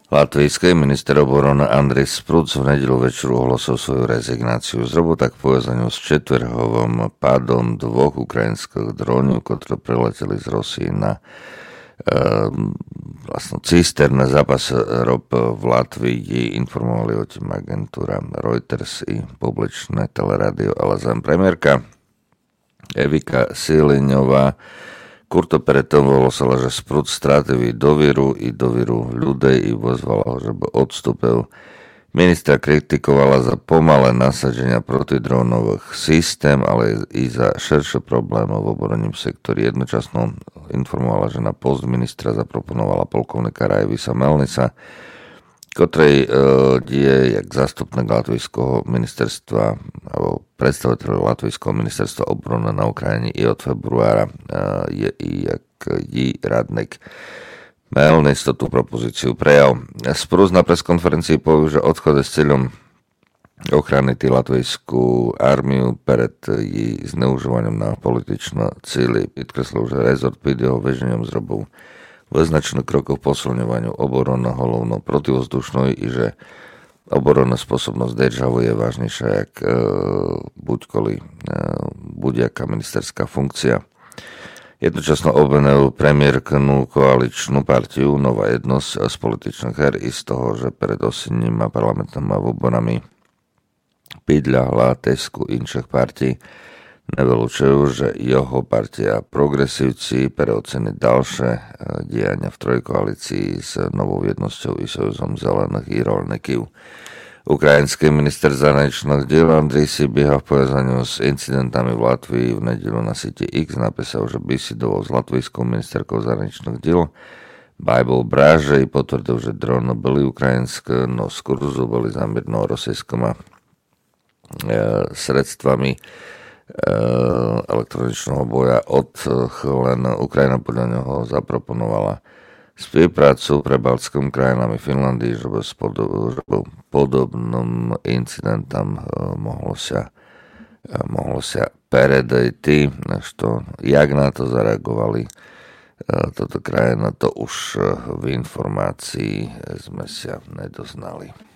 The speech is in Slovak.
Latvijský minister obrany Andris Spruds v nedeľu večeru ohlasil svoju rezignáciu z roboty k povezaniu s četvrhovým pádom dvoch ukrajinských dronov, ktoré preleteli z Rosie na cisterne zápas rop v Latvii. Informovali o tým agentúra Reuters i publičné telerádio LSM. Premiérka Evika Siliňová Kurto preto že Sprud stratili dovieru ľudí i vozvala ho, že by odstúpil. Ministra kritikovala za pomalé nasadenia protidrónových systém, ale i za širšie problémov v obrannom sektori. Jednočasno informovala, že na post ministra zaproponovala polkovníka Rajvisa Melnisa, ktorej je jak zástupník Latvijského ministerstva alebo predstaviteľ Latvijského ministerstva obrany na Ukrajine i od februára je i jak radnik. Melnis tú propozíciu prejal. Sprus na preskonferencii povedal, že odchod s cieľom ochrany latvijskú armiu pred jej zneužívaním na političné cíly. Podkreslil, že rezort pod jeho vežením zrobil vyznačených krokov posilňovaniu obrany hlavnou protivzdušnou i že obranná spôsobnosť državy je vážnejšia jak buď-jaká ministerská funkcia. Jednočasno obvinil premiérknu koaličnú partiu Nová jednosť z političných her i z toho, že pred osinním a parlamentnými voľbami podľahla Tesku inších partí. Nevylučujú, že jeho partia progresívci preocení ďalšie diania v trojkoalícii s Novou jednosťou i Sojuzom zelených i roľníkov. Ukrajinský minister zahraničných diel Andrej Sibieha v povezaniu s incidentami v Latvii v nedeľu na sieti X napísal, že besidoval s latvijskou ministerkou zahraničných diel Bible Bráže i potvrdil, že drony byli ukrajinské, no z kurzu boli zámernou rosijskými sredstvami elektroničného boja odchýlená. Ukrajina podľa neho zaproponovala spoluprácu pre baltským krajinami Finlandii, že by podobným incidentom mohlo sa predejti, jak na to zareagovali toto krajina, to už v informácii sme sa nedoznali.